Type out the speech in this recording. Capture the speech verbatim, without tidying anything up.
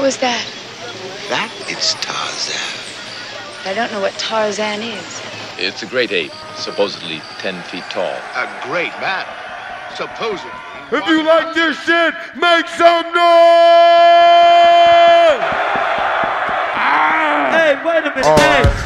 was that? That is Tarzan. I don't know what Tarzan is. It's a great ape, supposedly ten feet tall. A great man. Supposedly. If you like this shit, make some noise! Hey, wait a minute, All hey. right.